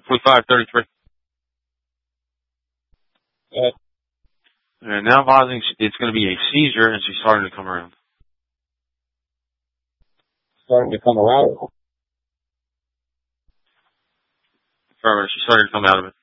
4533. And now advising it's going to be a seizure, and she's starting to come around. Starting to come around? She's starting to come out of it.